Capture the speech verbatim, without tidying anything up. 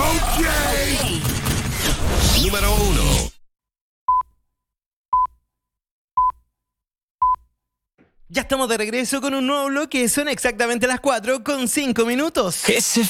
Okay. Número uno. Ya estamos de regreso con un nuevo bloque. Son exactamente las cuatro con cinco minutos. Ese